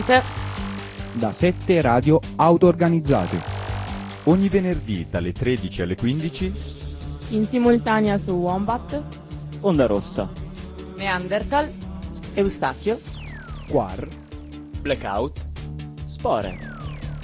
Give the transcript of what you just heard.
Da 7 radio auto-organizzate. Ogni venerdì dalle 13 alle 15 in simultanea su Wombat, Onda Rossa, Neanderthal, Eustachio, Quar, Blackout, Spore.